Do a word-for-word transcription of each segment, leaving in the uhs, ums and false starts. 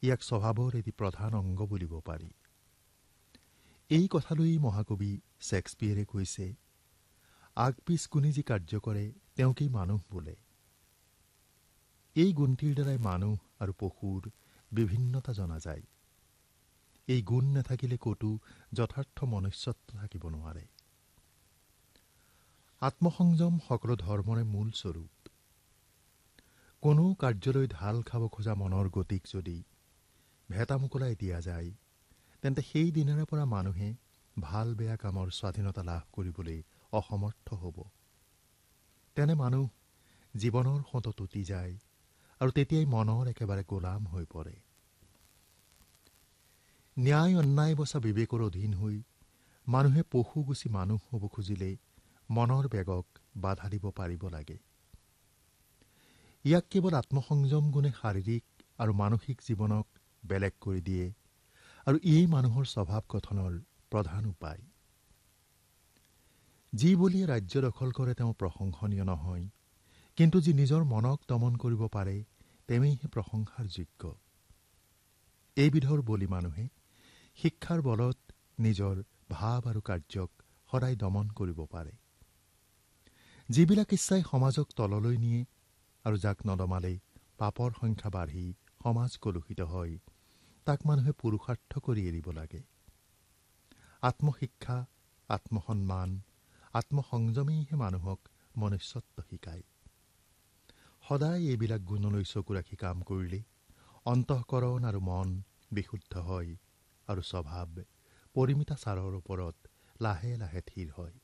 ইয়াক স্বভাৱৰ এটি প্ৰধান অংগ বুলিব পাৰি। এই কথালৈ মহাকবি শেক্সপিয়েৰে কৈছে, আগপিছ কোনি যি কাৰ্য কৰে তেওঁকেই মানুহ বোলে। এই গুণটিৰ দ্বাৰাই মানুহ আৰু পশুৰ বিভিন্নতা জনা যায়। এই গুণ নাথাকিলে ক'তো যথাৰ্থ মনুষ্যত্ব থাকিব নোৱাৰে। আত্মসংযম সকলো ধৰ্মৰে মূল স্বৰূপ। কোনো কাৰ্যলৈ ঢাল খাব খোজা মনৰ গতিক যদি ভেটা মোকলাই দিয়া যায়, তেন্তে সেই দিনৰে পৰা মানুহে ভাল বেয়া কামৰ স্বাধীনতা লাভ কৰিবলৈ অসমৰ্থ হ'ব। তেনে মানুহ জীৱনৰ সোঁতত উটি যায় আৰু তেতিয়াই মনৰ একেবাৰে গোলাম হৈ পৰে। ন্যায় অন্যায় বচা বিবেকৰ অধীন হৈ মানুহে পশু গুচি মানুহ হ'ব খুজিলে মনৰ বেগক বাধা দিব পাৰিব লাগে। ইয়াক কেৱল আত্মসংযম গুণে শাৰীৰিক আৰু মানসিক জীৱনক বেলেগ কৰি দিয়ে আৰু ইয়েই মানুহৰ স্বভাৱ গঠনৰ প্ৰধান উপায়। যি বুলিয়ে ৰাজ্য দখল কৰে তেওঁ প্ৰশংসনীয় নহয়, কিন্তু যি নিজৰ মনক দমন কৰিব পাৰে তেওঁহে প্ৰশংসাৰ যোগ্য। এইবিধৰ বলি মানুহে শিক্ষাৰ বলত নিজৰ ভাৱ আৰু কাৰ্যক সদায় দমন কৰিব পাৰে। যিবিলাক ইচ্ছাই সমাজক তললৈ নিয়ে আৰু যাক নদমালে পাপৰ সংখ্যা বাঢ়ি সমাজ কলুষিত হয়, তাক মানুহে পুৰুষাৰ্থ কৰি এৰিব লাগে। আত্মশিক্ষা, আত্মসন্মান, আত্মসংযমেইহে মানুহক মনুষ্যত্ব শিকায়। সদায় এইবিলাক গুণলৈ চকু ৰাখি কাম কৰিলে অন্তঃকৰণ আৰু মন বিশুদ্ধ হয় আৰু স্বভাৱ পৰিমিতাচাৰৰ ওপৰত লাহে লাহে থিৰ হয়।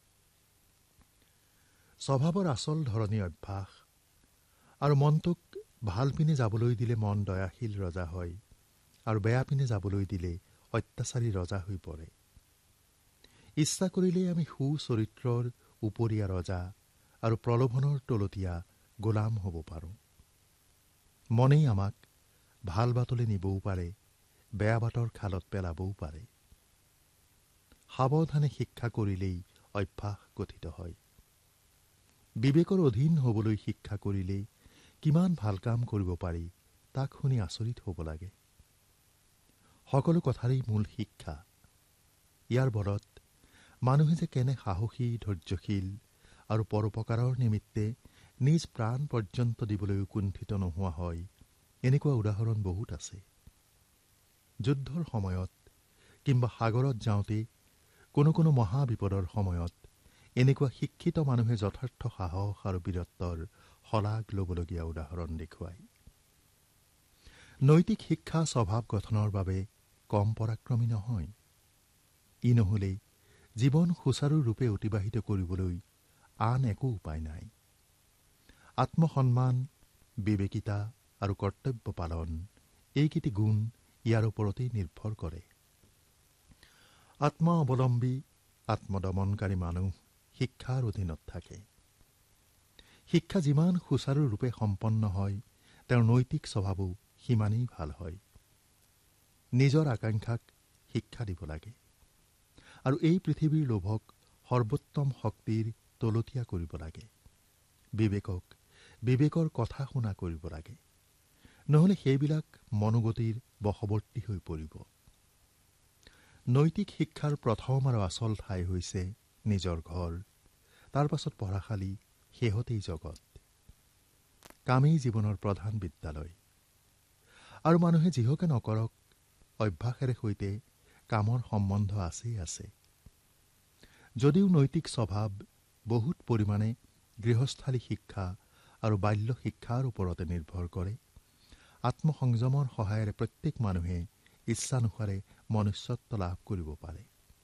স্বভাৱৰ আচল ধৰণী অভ্যাস আৰু মনটোক ভাল পিনে যাবলৈ দিলে মন দয়াশীল ৰজা হয় আৰু বেয়া পিনে যাবলৈ দিলে অত্যাচাৰী ৰজা হৈ পৰে। ইচ্ছা কৰিলেই আমি সুচৰিত্ৰৰ উপৰীয়া ৰজা আৰু প্ৰলোভনৰ তলতীয়া গোলাম হ'ব পাৰোঁ। মনেই আমাক ভাল বাটলৈ নিবও পাৰে, বেয়া বাটৰ খালত পেলাবও পাৰে। সাৱধানে শিক্ষা কৰিলেই অভ্যাস গঠিত হয়। বিবেকৰ অধীন হ'বলৈ শিক্ষা কৰিলেই কিমান ভাল কাম কৰিব পাৰি তাক শুনি আচৰিত হ'ব লাগে। সকলো কথাৰেই মূল শিক্ষা। ইয়াৰ বলত মানুহে যে কেনে সাহসী, ধৈৰ্যশীল আৰু পৰোপকাৰৰ নিমিত্তে নিজ প্ৰাণ পৰ্যন্ত দিবলৈও কুণ্ঠিত নোহোৱা হয়, এনেকুৱা উদাহৰণ বহুত আছে। যুদ্ধৰ সময়ত কিম্বা সাগৰত যাওঁতে কোনো কোনো মহা বিপদৰ সময়ত এনেকুৱা শিক্ষিত মানুহে যথাৰ্থ সাহস আৰু বীৰত্বৰ শলাগ ল'বলগীয়া উদাহৰণ দেখুৱায়। নৈতিক শিক্ষা স্বভাৱ গঠনৰ বাবে কম পৰাক্ৰমী নহয়। ই নহ'লে জীৱন সুচাৰুৰূপে অতিবাহিত কৰিবলৈ আন একো উপায় নাই। আত্মসন্মান, বিবেকিতা আৰু কৰ্তব্য পালন এইকেইটি গুণ ইয়াৰ ওপৰতেই নিৰ্ভৰ কৰে। আত্মা অৱলম্বী, আত্মদমনকাৰী মানুহ শিক্ষাৰ অধীনত থাকে। শিক্ষা যিমান সুচাৰুৰূপে সম্পন্ন হয়, তেওঁৰ নৈতিক স্বভাৱো সিমানেই ভাল হয়। নিজৰ আকাংক্ষাক শিক্ষা দিব লাগে আৰু এই পৃথিৱীৰ লোভক সৰ্বোত্তম শক্তিৰ তলতীয়া কৰিব লাগে। বিবেকক বিবেকৰ কথা শুনা কৰিব লাগে, নহ'লে সেইবিলাক মনোগতিৰ বশৱৰ্তী হৈ পৰিব। নৈতিক শিক্ষাৰ প্ৰথম আৰু আচল ঠাই হৈছে নিজৰ ঘৰ, তাৰ পাছত পঢ়াশালী, শেহতেই জগত। কামেই জীৱনৰ প্ৰধান বিদ্যালয়। আৰু মানুহে যিহকে নকৰক অভ্যাসেৰে সৈতে কামৰ সম্বন্ধ আছেই আছে। যদিও নৈতিক স্বভাৱ বহুত পৰিমাণে গৃহস্থালী শিক্ষা আৰু বাল্য শিক্ষাৰ ওপৰতে নিৰ্ভৰ কৰে, আত্মসংযমৰ সহায়েৰে প্ৰত্যেক মানুহে ইচ্ছানুসাৰে মনুষ্যত্ব লাভ কৰিব পাৰে।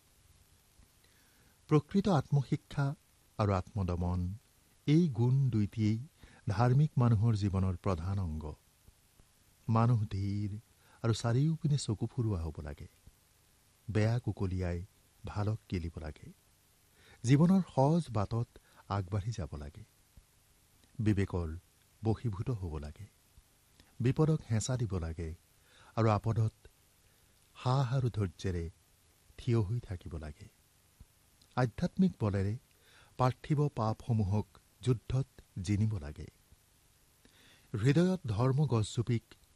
প্ৰকৃত আত্মশিক্ষা আৰু আত্মদমন এই গুণ দুইটিয়েই ধাৰ্মিক মানুহৰ জীৱনৰ প্ৰধান অংগ। মানুহ ধীৰ আৰু চাৰিওপিনে চকু ফুৰোৱা হ'ব লাগে। বেয়া কুকলিয়াই ভালক কিলিব লাগে। জীৱনৰ সহজ বাটত আগবাঢ়ি যাব লাগে। বিবেকৰ বশীভূত হ'ব লাগে। বিপদক হেঁচা দিব লাগে আৰু আপদত সাহ আৰু ধৈৰ্যেৰে থিয় হৈ থাকিব লাগে। আধ্যাত্মিক বলেৰে পাৰ্থিৱ পাপসমূহক যুদ্ধত জিনিব লাগে। হৃদয়ত ধৰ্ম গছজোপিক